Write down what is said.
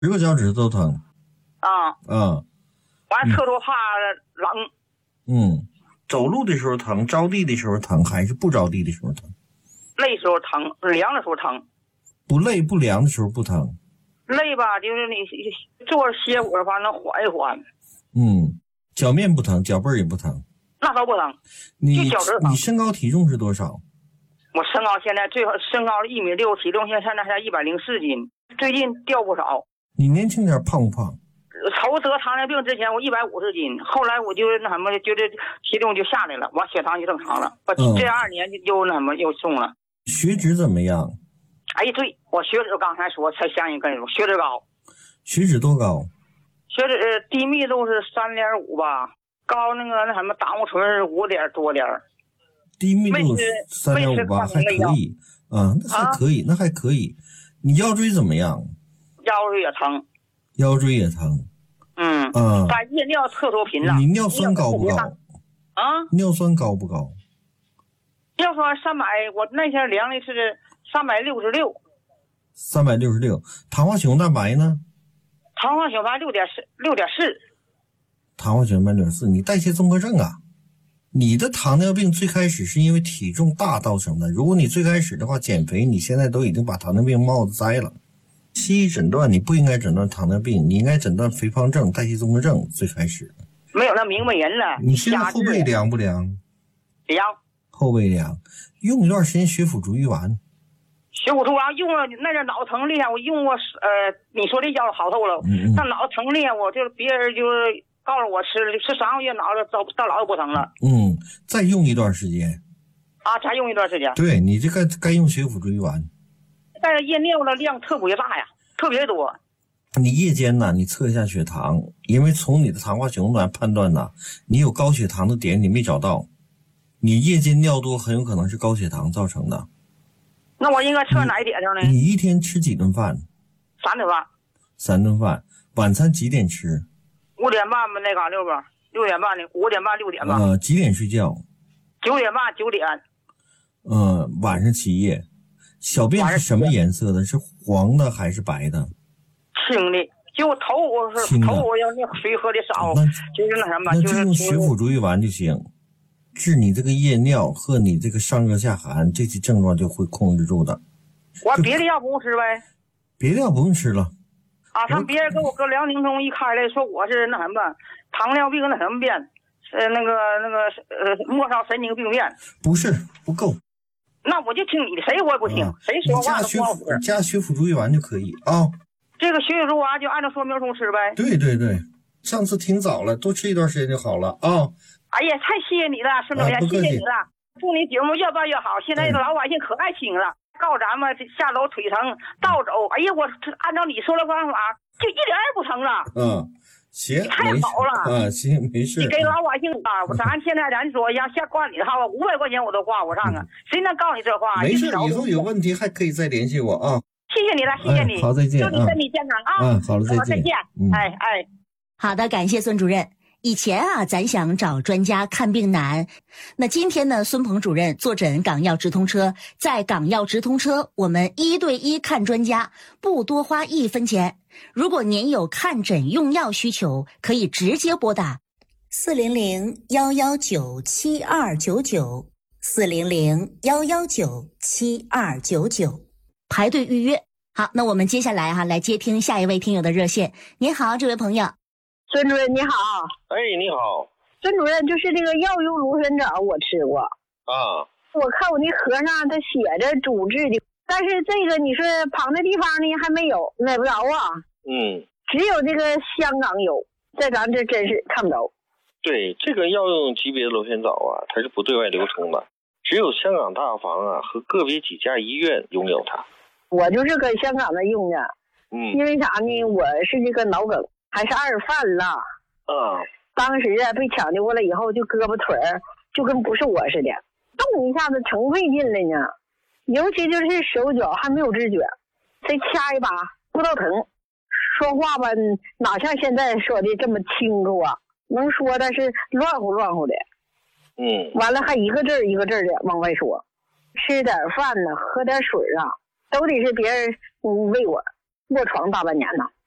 10个脚趾头都疼。 完厕所怕冷。 走路的时候疼，着地的时候疼，还是不着地的时候疼？ 累时候疼，凉的时候疼。 不累不凉的时候不疼。 累吧，就是你坐着歇会儿吧，能缓一缓。 脚面不疼，脚背也不疼。 那都不疼。 你身高体重是多少？ 我身高现在最好身高1.6米，体重现在才104斤，最近掉不少。 你年轻点胖不胖？ 头得糖尿病之前我150斤，后来我就那什么，就是体重就下来了，完血糖就正常了。这2年就那什么又重了。 血脂怎么样？ 哎，对，我血脂刚才说才相应跟你说，血脂高。 血脂多高？ 血脂低密度是3.5吧，高那什么胆固醇是5点多点。 低密度3.5吧，还可以啊，那还可以。你腰椎怎么样？ 腰椎也疼。 腰椎也疼。 把夜尿厕所频了。 你尿酸高不高？尿酸高不高？ 尿酸300，我那天量的是366。 366。糖化血红蛋白呢？ 糖化血红蛋白6.4。 糖化血红蛋白6.4，你代谢综合症啊。你的糖尿病最开始是因为体重大造成的，如果你最开始的话减肥，你现在都已经把糖尿病帽子摘了。西医诊断你不应该诊断糖尿病，你应该诊断肥胖症、代谢综合症。最开始没有那明白人了。 你现在后背凉不凉？ 凉。 后背凉，用一段时间血府逐瘀丸。 血府逐瘀丸用了，那阵脑疼厉害，我用过你说这药好透了。那脑子疼厉害，我就别人就是告诉我吃3个月，脑子到老就不疼了。 再用一段时间。 再用一段时间。 对，你这个该用血府逐瘀丸。 但是夜尿的量特别大呀，特别多。 你夜间呢，你测一下血糖，因为从你的糖化血红蛋白判断呢，你有高血糖的点你没找到，你夜间尿多很有可能是高血糖造成的。 那我应该测哪一点上呢？ 你一天吃几顿饭 ？3顿饭。 3顿饭。晚餐几点吃 ？5点半吧，那个6点半的，5点半6点半。 几点睡觉 ？9点半9点。 晚上起夜。小便是什么颜色的？是黄的还是白的？ 青的。就头我要那水喝的少，就是那什么， 那就用血府逐瘀丸就行，治你这个夜尿和你这个上热下寒这些症状就会控制住的。 我别的药不用吃呗？ 别的药不用吃了。 他别人给我搁梁宁中一开来说我是那什么糖尿病那什么病，末梢神经病变。 不是，不够。 那我就听你的，谁我也不听，谁说话都不好使。 加血府逐瘀丸就可以啊。 这个血府逐瘀丸就按照说明书吃呗。 对，上次挺早了，多吃一段时间就好了啊。 哎呀，太谢谢你了，孙主任，谢谢你了，祝你节目越办越好。现在老百姓可爱听了，告咱们下楼腿疼倒走，哎呀，我按照你说的方法，就一点也不疼了。 行， 太好了行，没事。 你给老百姓咱现在咱说要下挂你的号500块钱我都挂不上啊，谁能告你这话？ 没事，以后有问题还可以再联系我啊。 谢谢你了，谢谢你。 好，再见。 祝你身体健康啊。 好了，再见。 再见。 好的，感谢孙主任。以前咱想找专家看病难，那今天呢，孙鹏主任坐诊港药直通车，在港药直通车我们1对1看专家，不多花1分钱。如果您有看诊用药需求，可以直接拨打400-119-7299 400-119-7299排队预约。好，那我们接下来来接听下一位听友的热线。您好，这位朋友。 孙主任你好。 你好。 孙主任，就是这个药用芦参藻我吃过我看我那盒上它写着主治的，但是这个你说旁的地方呢还没有，买不着啊。只有这个香港有，在咱这真是看不着。 对，这个药用级别的芦参藻它是不对外流通的，只有香港大房和个别几家医院拥有它。 我就是搁香港那用的。因为啥呢？我是这个脑梗，还是2犯了。当时被抢救过来以后，就胳膊腿就跟不是我似的，动一下子成费劲了呢。尤其就是手脚还没有知觉，再掐一把不到疼。说话吧，哪像现在说的这么清楚啊？能说，但是乱乎乱乎的。完了还一个字一个字的往外说。吃点饭呢，喝点水都得是别人喂我，卧床大半年呢。